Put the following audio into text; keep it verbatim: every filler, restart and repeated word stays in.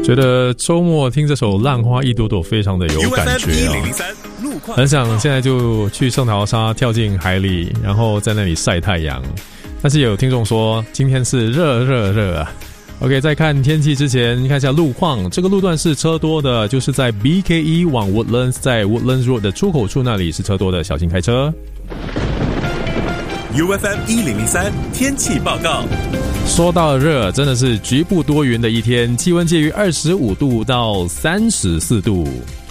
觉得周末听这首《浪花一朵朵》非常的有感觉啊、哦，很想现在就去圣淘沙跳进海里，然后在那里晒太阳。但是也有听众说今天是热热热啊。OK， 在看天气之前看一下路况，这个路段是车多的，就是在 B K 一 往 Woodlands， 在 Woodlands Road 的出口处那里是车多的，小心开车。 U F M 一零零三天气报告。 说到热，真的是局部多云的一天，气温介于二十五度到三十四度。